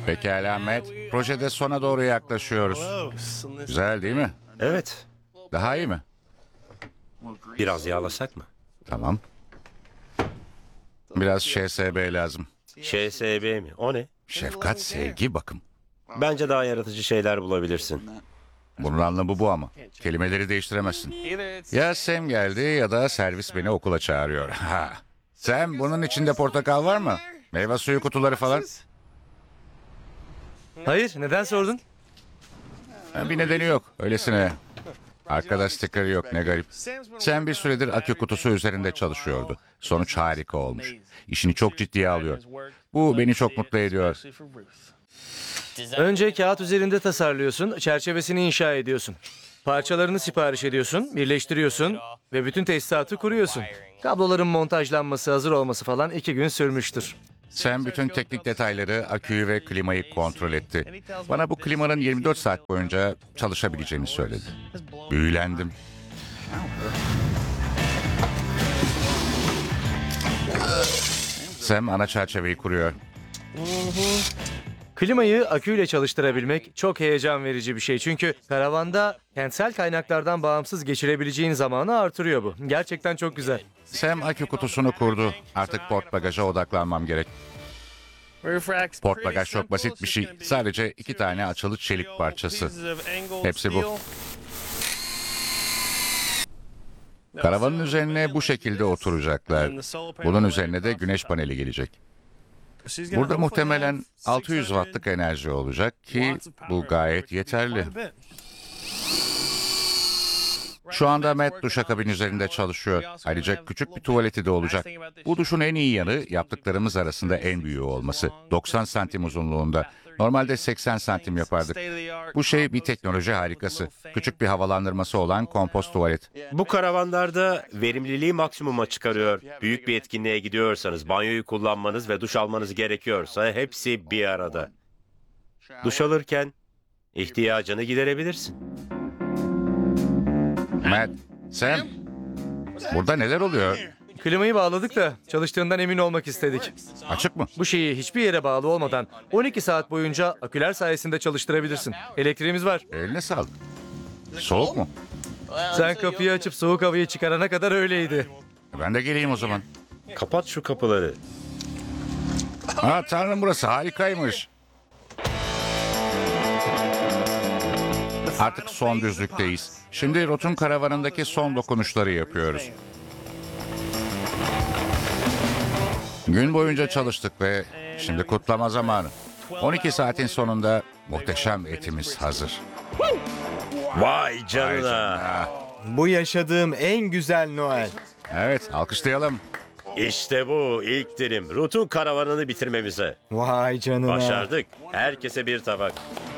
Pekala Matt. Projede sona doğru yaklaşıyoruz. Güzel değil mi? Evet. Daha iyi mi? Biraz yağlasak mı? Tamam. Biraz ŞSB lazım. ŞSB mi? O ne? Şefkat, sevgi, bakım. Bence daha yaratıcı şeyler bulabilirsin. Bunun anlamı bu ama. Kelimeleri değiştiremezsin. Ya Sam geldi ya da servis beni okula çağırıyor. Ha. Sam, bunun içinde portakal var mı? Meyve suyu kutuları falan. Hayır, neden sordun? Bir nedeni yok. Öylesine. Arkada sticker yok, ne garip. Sam bir süredir akü kutusu üzerinde çalışıyordu. Sonuç harika olmuş. İşini çok ciddiye alıyor. Bu beni çok mutlu ediyor. Önce kağıt üzerinde tasarlıyorsun, çerçevesini inşa ediyorsun. Parçalarını sipariş ediyorsun, birleştiriyorsun ve bütün tesisatı kuruyorsun. Kabloların montajlanması, hazır olması falan 2 gün sürmüştür. Sam bütün teknik detayları, aküyü ve klimayı kontrol etti. Bana bu klimanın 24 saat boyunca çalışabileceğini söyledi. Büyülendim. Sam ana çerçeveyi kuruyor. Klimayı aküyle çalıştırabilmek çok heyecan verici bir şey. Çünkü karavanda kentsel kaynaklardan bağımsız geçirebileceğin zamanı artırıyor bu. Gerçekten çok güzel. Sam akü kutusunu kurdu. Artık port bagaja odaklanmam gerek. Port bagaj çok basit bir şey. Sadece 2 tane açılı çelik parçası. Hepsi bu. Karavanın üzerine bu şekilde oturacaklar. Bunun üzerine de güneş paneli gelecek. Burada muhtemelen 600 wattlık enerji olacak ki bu gayet yeterli. Şu anda Matt duşakabin üzerinde çalışıyor. Ayrıca küçük bir tuvaleti de olacak. Bu duşun en iyi yanı yaptıklarımız arasında en büyüğü olması. 90 santim uzunluğunda. Normalde 80 santim yapardık. Bu şey bir teknoloji harikası. Küçük bir havalandırması olan kompost tuvalet. Bu karavanlarda verimliliği maksimuma çıkarıyor. Büyük bir etkinliğe gidiyorsanız, banyoyu kullanmanız ve duş almanız gerekiyorsa hepsi bir arada. Duş alırken ihtiyacını giderebilirsin. Matt, Sam, burada neler oluyor? Klimayı bağladık da çalıştığından emin olmak istedik. Açık mı? Bu şeyi hiçbir yere bağlı olmadan 12 saat boyunca aküler sayesinde çalıştırabilirsin. Elektriğimiz var. Eline sağlık. Soğuk mu? Sen kapıyı açıp soğuk havayı çıkarana kadar öyleydi. Ben de geleyim o zaman. Kapat şu kapıları. Tanrım, burası harikaymış. Artık son düzlükteyiz. Şimdi Rot'un karavanındaki son dokunuşları yapıyoruz. Gün boyunca çalıştık ve şimdi kutlama zamanı. 12 saatin sonunda muhteşem etimiz hazır. Vay canına. Bu yaşadığım en güzel Noel. Evet, alkışlayalım. İşte bu ilk dilim. Ruth'un karavanını bitirmemize. Vay canına. Başardık. Herkese bir tabak.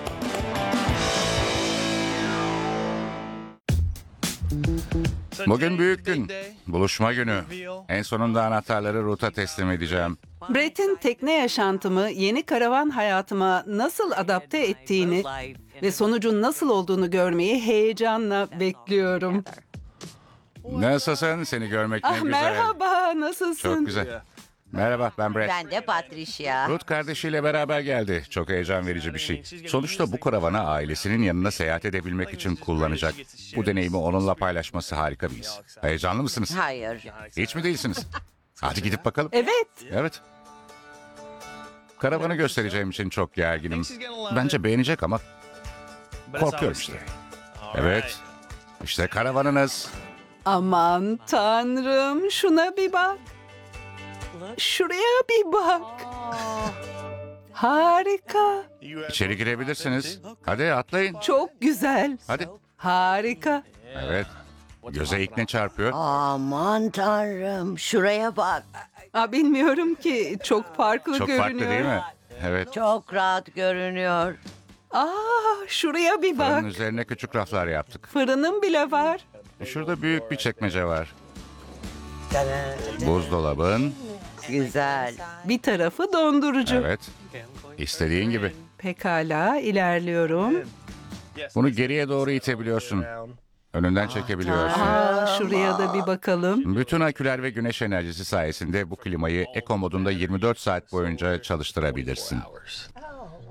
Bugün büyük gün. Buluşma günü. En sonunda anahtarları Ruth'a teslim edeceğim. Brett'in tekne yaşantımı yeni karavan hayatıma nasıl adapte ettiğini ve sonucun nasıl olduğunu görmeyi heyecanla bekliyorum. Nasılsın? Seni görmek ne güzel. Merhaba, nasılsın? Çok güzel. Merhaba, ben Brett. Ben de Patricia. Ruth kardeşiyle beraber geldi. Çok heyecan verici bir şey. Sonuçta bu karavana ailesinin yanına seyahat edebilmek için kullanacak. Bu deneyimi onunla paylaşması harika bir his. Heyecanlı mısınız? Hayır. Hiç mi değilsiniz? Hadi gidip bakalım. Evet, Evet. Karavanı göstereceğim için çok gerginim. Bence beğenecek ama korkuyorum işte. Evet. İşte karavanınız. aman tanrım, şuna bir bak. Şuraya bir bak. Harika, İçeri girebilirsiniz. Hadi atlayın. çok güzel, Hadi. harika. Evet. Göze ilk ne çarpıyor? Aman tanrım, şuraya bak. Bilmiyorum ki, çok farklı Çok görünüyor. farklı değil mi? Evet. Çok rahat görünüyor. Şuraya bir bak. Fırının üzerine küçük raflar yaptık. Fırınım bile var. Şurada büyük bir çekmece var. Buzdolabın. Güzel. Bir tarafı dondurucu. Evet. İstediğin gibi. Pekala, ilerliyorum. Bunu geriye doğru itebiliyorsun. Önünden çekebiliyorsun. Şuraya da bir bakalım. Bütün aküler ve güneş enerjisi sayesinde bu klimayı eko modunda 24 saat boyunca çalıştırabilirsin.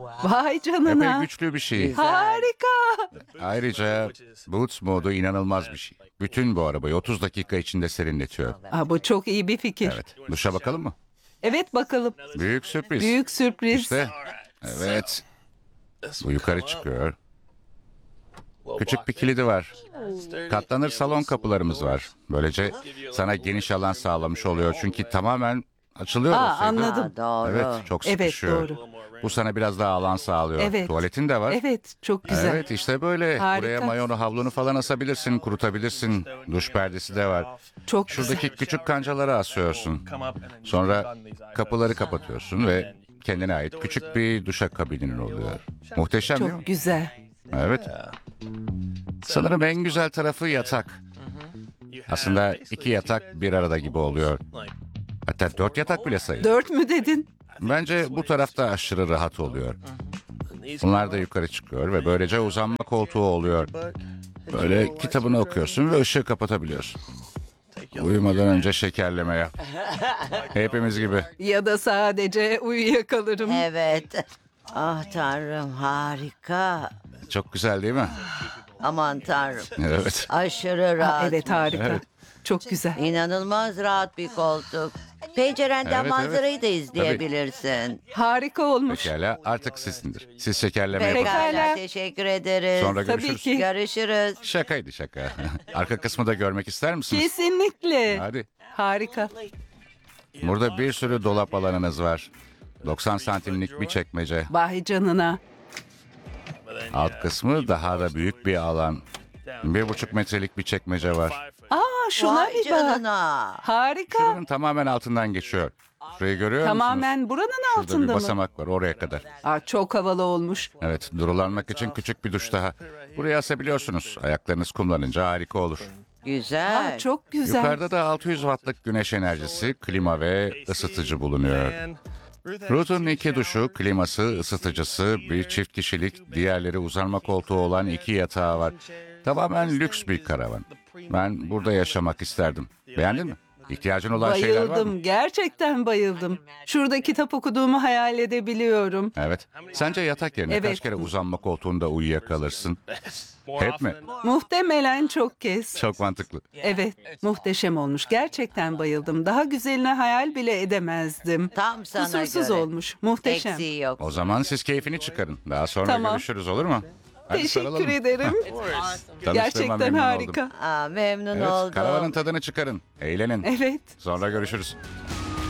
Vay Epey canına. güçlü bir şey. Harika. Ayrıca Boots modu inanılmaz bir şey. Bütün bu arabayı 30 dakika içinde serinletiyor. Bu çok iyi bir fikir. Evet. Duşa bakalım mı? Evet bakalım. Büyük sürpriz. Büyük sürpriz. İşte. Evet. Bu yukarı çıkıyor. Küçük bir kilidi var. Katlanır salon kapılarımız var. Böylece sana geniş alan sağlamış oluyor. Çünkü tamamen açılıyor o şeyde. Anladım. Doğru. Evet, çok Evet, sıkışıyor. doğru. Bu sana biraz daha alan sağlıyor. Evet. Tuvaletin de var. Evet, çok güzel. Evet, işte böyle. Harika. Buraya mayonu, havlunu falan asabilirsin, kurutabilirsin. Duş perdesi de var. Çok güzel. Şuradaki küçük kancaları asıyorsun. Sonra kapıları kapatıyorsun ve kendine ait küçük bir duşakabinin oluyor. Muhteşem değil mi? Çok güzel. Evet. Sanırım en güzel tarafı yatak. Aslında 2 yatak bir arada gibi oluyor. Hatta 4 yatak bile sayılır. 4 mü dedin? Bence bu tarafta aşırı rahat oluyor. Bunlar da yukarı çıkıyor ve böylece uzanma koltuğu oluyor. Böyle kitabını okuyorsun ve ışığı kapatabiliyorsun. Uyumadan önce şekerleme yap. Hepimiz gibi. Ya da sadece uyuyakalırım. Evet. Ah tanrım harika. Çok güzel değil mi? Aman tanrım. Evet. Aşırı rahat. Evet, harika. Evet. Çok güzel. İnanılmaz rahat bir koltuk. Pencerenden Evet, manzarayı da izleyebilirsin. Harika olmuş. Pekala, artık sizindir. Siz şekerleme yapın. Pekala. Pekala teşekkür ederiz. Sonra Tabii görüşürüz. ki. Görüşürüz. Şakaydı şaka. Arka kısmı da görmek ister misiniz? Kesinlikle. Hadi. Harika. Burada bir sürü dolap alanınız var. 90 santimlik bir çekmece. Vay canına. Alt kısmı daha da büyük bir alan. 1,5 metrelik bir çekmece var. Şuna Vay bir bak. canına. Harika. Şuranın tamamen altından geçiyor. Şurayı görüyor musunuz? Tamamen buranın Şurada bir altında mı? basamak var oraya kadar. Çok havalı olmuş. Evet, durulanmak için küçük bir duş daha. Buraya asabiliyorsunuz. Ayaklarınız kumlanınca harika olur. Güzel. Çok güzel. Yukarıda da 600 wattlık güneş enerjisi, klima ve ısıtıcı bulunuyor. Ruth'un 2 duşu, kliması, ısıtıcısı, bir çift kişilik, diğerleri uzanma koltuğu olan 2 yatağı var. Tamamen lüks bir karavan. Ben burada yaşamak isterdim. Beğendin mi? İhtiyacın olan şeyler var mı? Bayıldım. Gerçekten bayıldım. Şurada kitap okuduğumu hayal edebiliyorum. Evet. Sence yatak yerine Evet. kaç kere uzanma koltuğunda uyuyakalırsın? Hep mi? Muhtemelen çok kez. Çok mantıklı. Evet, muhteşem olmuş. Gerçekten bayıldım. Daha güzelini hayal bile edemezdim. Tam sana Kusursuz göre. olmuş. Muhteşem. Eksiği yok. O zaman siz keyfini çıkarın. Daha sonra Tamam. görüşürüz, olur mu? Hadi sarılalım. Teşekkür ederim. Tanıştığıma Gerçekten memnun harika. oldum. Memnun Evet, oldum. karavanın tadını çıkarın. Eğlenin. Evet. Sonra görüşürüz.